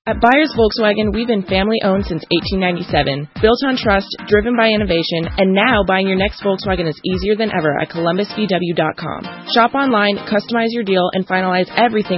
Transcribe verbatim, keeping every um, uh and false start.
At Byers Volkswagen, we've been family-owned since eighteen ninety-seven, built on trust, driven by innovation, and now buying your next Volkswagen is easier than ever at Columbus V W dot com. Shop online, customize your deal, and finalize everything